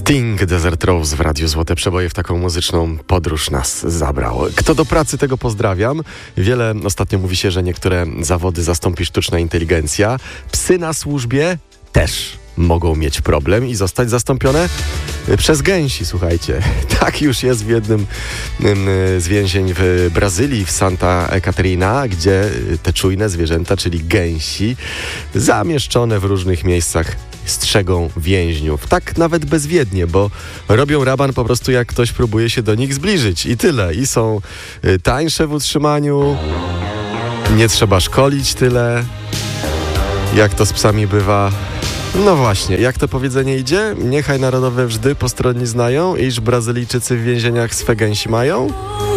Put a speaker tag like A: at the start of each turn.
A: Sting, Desert Rose w Radiu Złote Przeboje w taką muzyczną podróż nas zabrał. Kto do pracy, tego pozdrawiam. Ostatnio mówi się, że niektóre zawody zastąpi sztuczna inteligencja. Psy na służbie też mogą mieć problem i zostać zastąpione przez gęsi, słuchajcie. Tak już jest w jednym z więzień w Brazylii, w Santa Catarina, gdzie te czujne zwierzęta, czyli gęsi, zamieszczone w różnych miejscach, strzegą więźniów. Tak nawet bezwiednie, bo robią raban po prostu, jak ktoś próbuje się do nich zbliżyć. I tyle. I są tańsze w utrzymaniu, nie trzeba szkolić tyle, jak to z psami bywa. No właśnie, jak to powiedzenie idzie? Niechaj narodowe wrzdy postronni znają, iż Brazylijczycy w więzieniach swe gęsi mają.